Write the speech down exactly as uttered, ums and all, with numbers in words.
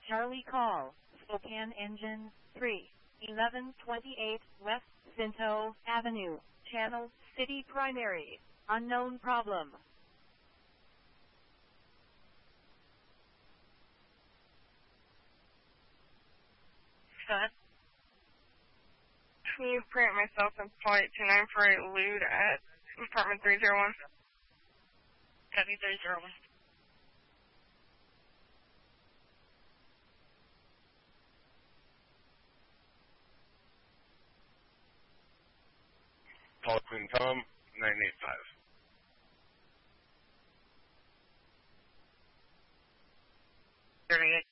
Charlie call, Spokane engine three, eleven twenty-eight West Cinto Avenue, channel city primary, unknown problem. Huh? Can you print myself in flight two nine four eight Lude at apartment three zero one? Copy three zero one. Call Queen Tom, nine eight five. thirty-eight.